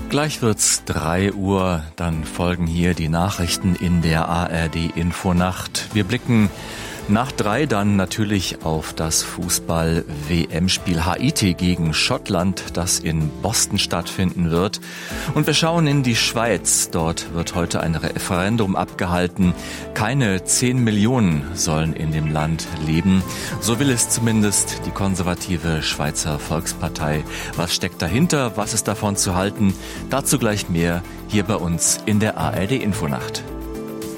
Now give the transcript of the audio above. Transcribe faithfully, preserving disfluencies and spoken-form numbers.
Gleich wird's drei Uhr, dann folgen hier die Nachrichten in der A R D-Infonacht. Wir blicken nach drei dann natürlich auf das Fußball-W M-Spiel Haiti gegen Schottland, das in Boston stattfinden wird. Und wir schauen in die Schweiz. Dort wird heute ein Referendum abgehalten. Keine zehn Millionen sollen in dem Land leben. So will es zumindest die konservative Schweizer Volkspartei. Was steckt dahinter? Was ist davon zu halten? Dazu gleich mehr hier bei uns in der A R D-Infonacht.